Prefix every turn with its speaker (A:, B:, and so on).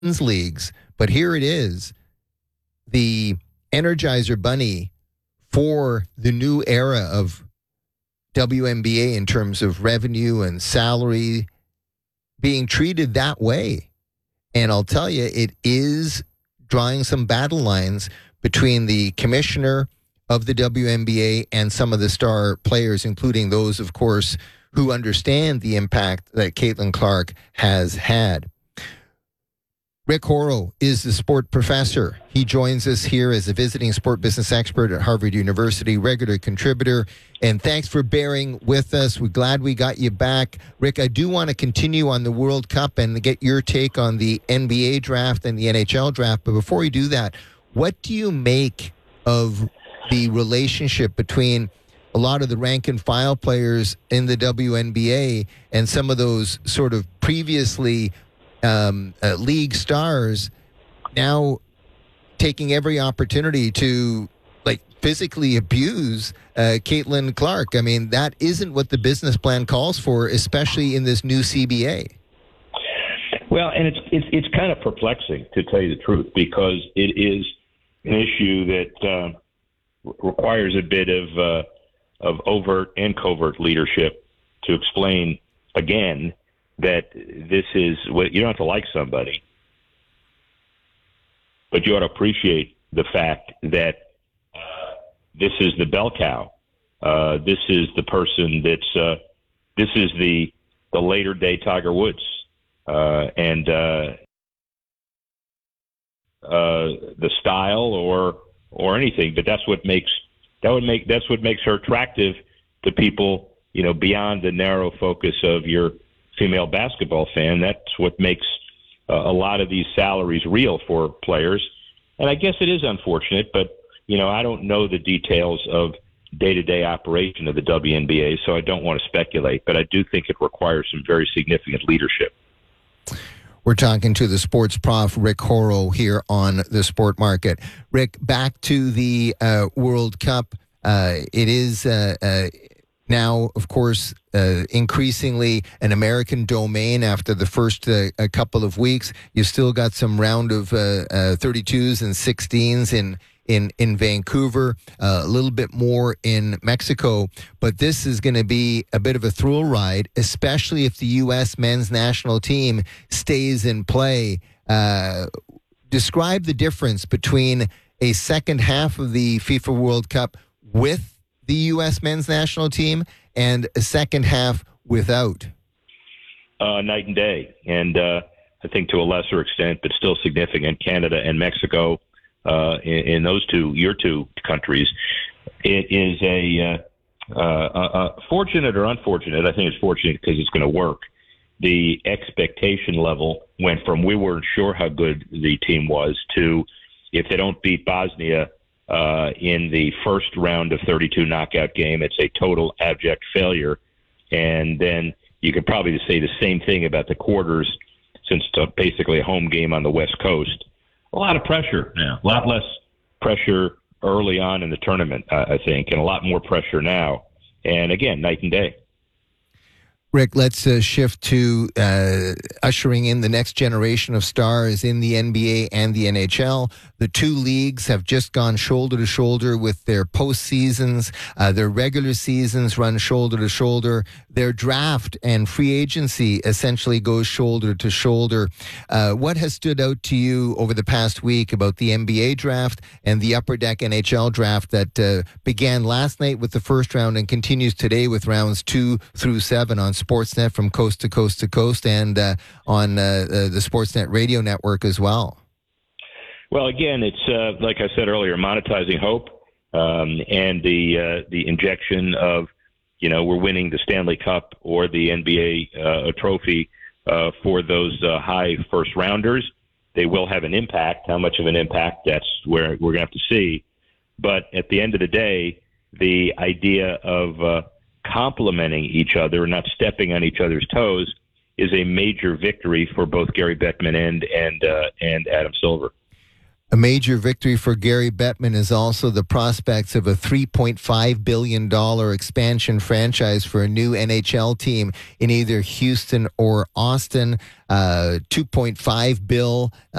A: leagues, but here it is, the Energizer Bunny for the new era of WNBA in terms of revenue and salary being treated that way. And I'll tell you, it is drawing some battle lines between the commissioner of the WNBA and some of the star players, including those, of course, who understand the impact that Caitlin Clark has had. Rick Horrow is the sport professor. He joins us here as a visiting sport business expert at Harvard University, regular contributor. And thanks for bearing with us. We're glad we got you back. Rick, I do want to continue on the World Cup and get your take on the NBA draft and the NHL draft. But before we do that, what do you make of the relationship between a lot of the rank and file players in the WNBA and some of those sort of previously league stars now taking every opportunity to physically abuse Caitlin Clark? I mean, that isn't what the business plan calls for, especially in this new CBA.
B: Well, and it's kind of perplexing, to tell you the truth, because it is an issue that requires a bit of overt and covert leadership to explain again that this is what you don't have to like somebody, but you ought to appreciate the fact that this is the bell cow. This is the person that's this is the later day Tiger Woods, and the style or anything. But that's what makes her attractive to people. Beyond the narrow focus of your female basketball fan. That's what makes a lot of these salaries real for players. And I guess it is unfortunate, but, I don't know the details of day-to-day operation of the WNBA, so I don't want to speculate, but I do think it requires some very significant leadership.
A: We're talking to the sports prof, Rick Horrow, here on The Sport Market. Rick, back to the World Cup. It is now, of course, increasingly an American domain after the first a couple of weeks. You've still got some round of 32s and 16s in Vancouver, a little bit more in Mexico. But this is going to be a bit of a thrill ride, especially if the U.S. men's national team stays in play. Describe the difference between a second half of the FIFA World Cup with the U.S. men's national team and a second half without.
B: Night and day. And I think to a lesser extent, but still significant, Canada and Mexico, in those your two countries, it is a fortunate or unfortunate. I think it's fortunate because it's going to work. The expectation level went from we weren't sure how good the team was to if they don't beat Bosnia in the first round of 32 knockout game, it's a total abject failure. And then you could probably say the same thing about the quarters, since it's basically a home game on the West Coast. A lot of pressure now, a lot less pressure early on in the tournament, I think, and a lot more pressure now. And again, night and day.
A: Rick, let's shift to ushering in the next generation of stars in the NBA and the NHL. The two leagues have just gone shoulder to shoulder with their postseasons. Their regular seasons run shoulder to shoulder. Their draft and free agency essentially goes shoulder to shoulder. What has stood out to you over the past week about the NBA draft and the Upper Deck NHL draft that began last night with the first round and continues today with rounds 2 through 7 on Sportsnet from coast to coast to coast and on the Sportsnet radio network as well?
B: Well, again, it's like I said earlier, monetizing hope and the injection of, we're winning the Stanley Cup or the NBA trophy for those high first rounders. They will have an impact. How much of an impact, that's where we're going to have to see. But at the end of the day, the idea of complementing each other, not stepping on each other's toes, is a major victory for both Gary Bettman and Adam Silver.
A: A major victory for Gary Bettman is also the prospects of a $3.5 billion expansion franchise for a new NHL team in either Houston or Austin. $2.5 billion